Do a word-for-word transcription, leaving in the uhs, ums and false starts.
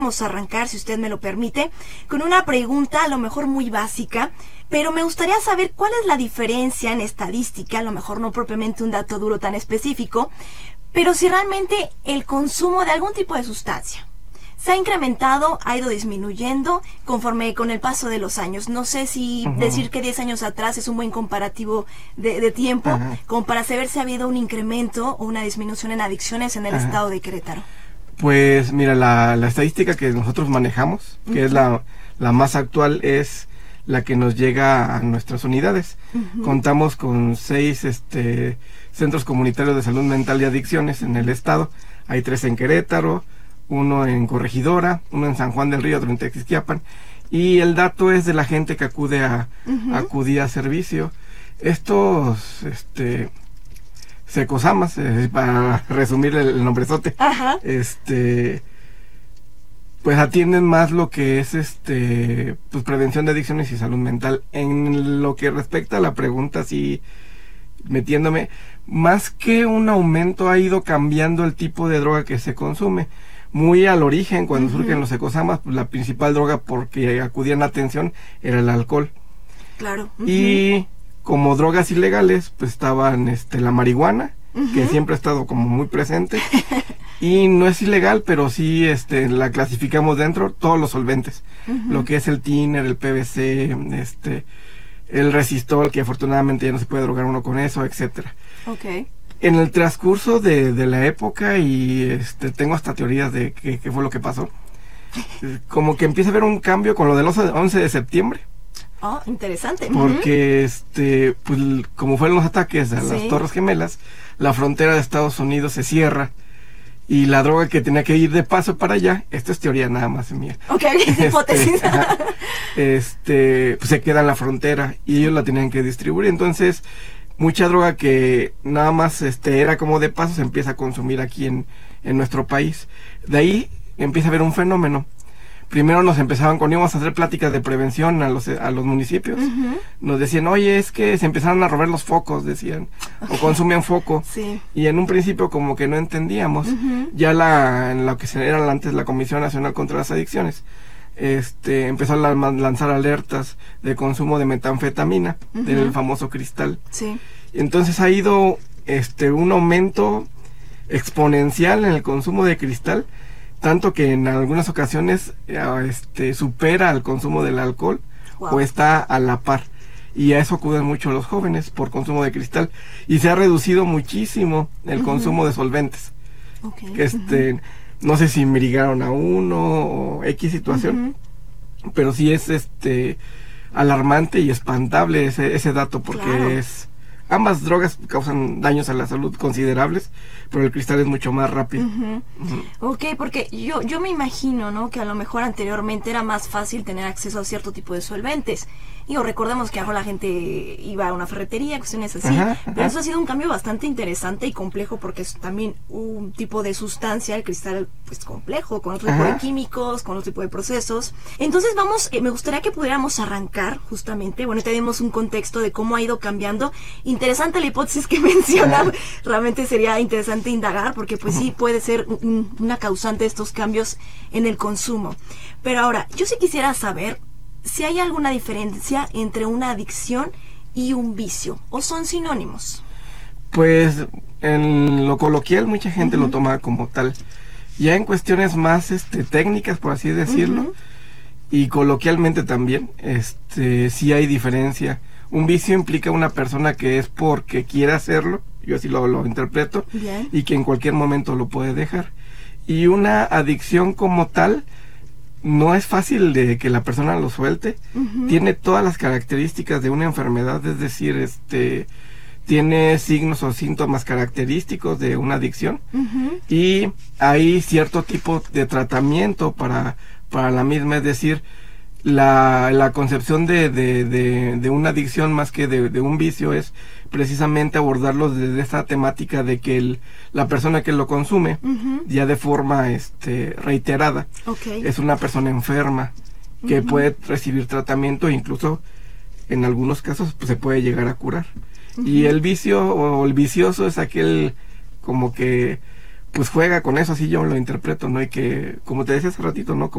Vamos a arrancar, si usted me lo permite, con una pregunta a lo mejor muy básica, pero me gustaría saber cuál es la diferencia en estadística, a lo mejor no propiamente un dato duro tan específico, pero si realmente el consumo de algún tipo de sustancia se ha incrementado, ha ido disminuyendo conforme con el paso de los años. No sé si uh-huh. decir que diez años atrás es un buen comparativo de, de tiempo, uh-huh. como para saber si ha habido un incremento o una disminución en adicciones en el uh-huh. estado de Querétaro. Pues mira, la, la estadística que nosotros manejamos, que uh-huh. es la, la más actual, es la que nos llega a nuestras unidades. Uh-huh. Contamos con seis este, centros comunitarios de salud mental y adicciones en el estado. Hay tres en Querétaro, uno en Corregidora, uno en San Juan del Río, otro en Tequisquiapan. Y el dato es de la gente que acude a, uh-huh. a acudir a servicio. Estos... este Secosamas, eh, para resumir el, el nombrezote, Ajá. este, pues atienden más lo que es este, pues prevención de adicciones y salud mental. En lo que respecta a la pregunta, así metiéndome, más que un aumento ha ido cambiando el tipo de droga que se consume. Muy al origen, cuando uh-huh. surgen los secosamas, pues la principal droga porque acudían a atención era el alcohol. Claro. Uh-huh. Y como drogas ilegales, pues estaban este, la marihuana, uh-huh. que siempre ha estado como muy presente, y no es ilegal, pero sí este, la clasificamos dentro, todos los solventes, uh-huh. lo que es el tiner, el P V C, este, el resistol, que afortunadamente ya no se puede drogar uno con eso, etcétera. Okay. En el transcurso de, de la época, y este, tengo hasta teorías de qué fue lo que pasó, como que empieza a haber un cambio con lo del once de septiembre. Oh, interesante. Porque, uh-huh. este, pues, como fueron los ataques a sí. las Torres Gemelas, la frontera de Estados Unidos se cierra y la droga que tenía que ir de paso para allá, esto es teoría nada más mía. Ok, es hipótesis. Este, este, pues se queda en la frontera y ellos la tenían que distribuir. Entonces, mucha droga que nada más, este, era como de paso se empieza a consumir aquí en, en nuestro país. De ahí empieza a haber un fenómeno. Primero nos empezaban con, íbamos a hacer pláticas de prevención a los a los municipios. Uh-huh. Nos decían, oye, es que se empezaron a robar los focos, decían, okay. o consumían foco. Sí. Y en un principio como que no entendíamos. Uh-huh. Ya la, en lo que era antes la Comisión Nacional contra las Adicciones, este, empezó a la, lanzar alertas de consumo de metanfetamina, uh-huh. del famoso cristal. Sí. Entonces ha ido este un aumento exponencial en el consumo de cristal, tanto que en algunas ocasiones este, supera el consumo del alcohol, wow. o está a la par. Y a eso acuden mucho los jóvenes por consumo de cristal. Y se ha reducido muchísimo el uh-huh. consumo de solventes. Okay. Que este, uh-huh. no sé si mitigaron a uno o X situación, uh-huh. pero sí es este alarmante y espantable ese, ese dato, porque claro. es... Ambas drogas causan daños a la salud considerables, pero el cristal es mucho más rápido. Uh-huh. Uh-huh. Ok, porque yo, yo me imagino, ¿no?, que a lo mejor anteriormente era más fácil tener acceso a cierto tipo de solventes. Y recordemos que ahora la gente iba a una ferretería, cuestiones así. Ajá, ajá. Pero eso ha sido un cambio bastante interesante y complejo, porque es también un tipo de sustancia, el cristal, pues complejo, con otro ajá. tipo de químicos, con otro tipo de procesos. Entonces vamos, eh, me gustaría que pudiéramos arrancar justamente, bueno, tenemos un contexto de cómo ha ido cambiando. Interesante la hipótesis que menciona, ajá. realmente sería interesante indagar, porque pues sí puede ser un, una causante de estos cambios en el consumo. Pero ahora, yo sí quisiera saber si hay alguna diferencia entre una adicción y un vicio, o son sinónimos. Pues en lo coloquial mucha gente uh-huh. lo toma como tal. Ya en cuestiones más este técnicas, por así decirlo, uh-huh. y coloquialmente también, este sí hay diferencia. Un vicio implica una persona que es porque quiere hacerlo, yo así lo, lo interpreto, Bien. y que en cualquier momento lo puede dejar. Y una adicción como tal no es fácil de que la persona lo suelte. Uh-huh. Tiene todas las características de una enfermedad, es decir, este tiene signos o síntomas característicos de una adicción, uh-huh. y hay cierto tipo de tratamiento para, para la misma, es decir, la, la concepción de, de, de, de una adicción más que de, de un vicio es precisamente abordarlo desde esta temática de que el, la persona que lo consume, uh-huh. ya de forma este reiterada, okay. es una persona enferma que uh-huh. puede recibir tratamiento e incluso en algunos casos pues, se puede llegar a curar. Uh-huh. Y el vicio o el vicioso es aquel como que pues juega con eso, así yo lo interpreto, ¿no? Y que, como te decía hace ratito, ¿no?